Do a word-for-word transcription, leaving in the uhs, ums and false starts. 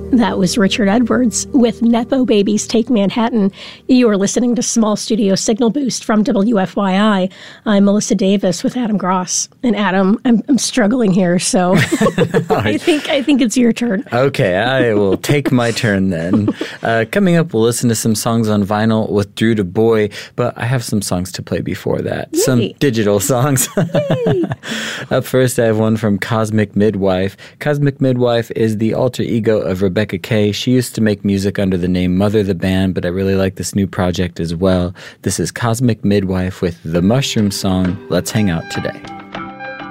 That was Richard Edwards with Nepo Babies Take Manhattan. You are listening to Small Studio Signal Boost from W F Y I. I'm Melissa Davis with Adam Gross. And Adam, I'm, I'm struggling here, so I think I think it's your turn. Okay, I will take my turn then. Uh, coming up, we'll listen to some songs on vinyl with Drew Du Bois, but I have some songs to play before that. Yay. Some digital songs. Up first, I have one from Cosmic Midwife. Cosmic Midwife is the alter ego of Rebecca Kay. She used to make music under the name Mother the Band, but I really like this new project as well. This is Cosmic Midwife with the Mushroom song, Let's Hang Out Today.